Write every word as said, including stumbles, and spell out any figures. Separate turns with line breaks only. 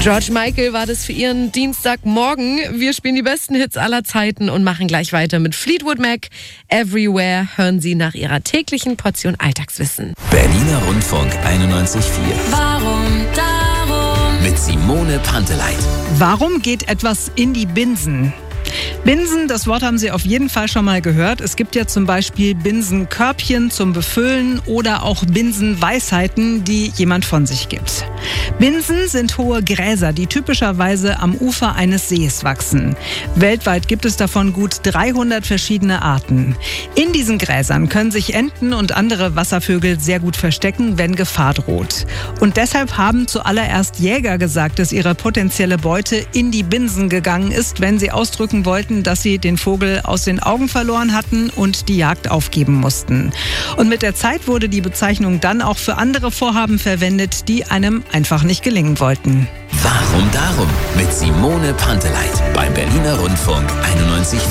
George Michael war das für ihren Dienstagmorgen. Wir spielen die besten Hits aller Zeiten und machen gleich weiter mit Fleetwood Mac. Everywhere hören Sie nach Ihrer täglichen Portion Alltagswissen.
Berliner Rundfunk einundneunzig Komma vier.
Warum, darum.
Mit Simone Panteleit.
Warum geht etwas in die Binsen? Binsen, das Wort haben Sie auf jeden Fall schon mal gehört. Es gibt ja zum Beispiel Binsenkörbchen zum Befüllen oder auch Binsenweisheiten, die jemand von sich gibt. Binsen sind hohe Gräser, die typischerweise am Ufer eines Sees wachsen. Weltweit gibt es davon gut dreihundert verschiedene Arten. In diesen Gräsern können sich Enten und andere Wasservögel sehr gut verstecken, wenn Gefahr droht. Und deshalb haben zuallererst Jäger gesagt, dass ihre potenzielle Beute in die Binsen gegangen ist, wenn sie ausdrücken wollten, dass sie den Vogel aus den Augen verloren hatten und die Jagd aufgeben mussten. Und mit der Zeit wurde die Bezeichnung dann auch für andere Vorhaben verwendet, die einem einfach nicht gelingen wollten.
Warum darum? Mit Simone Panteleit beim Berliner Rundfunk einundneunzig Komma vier.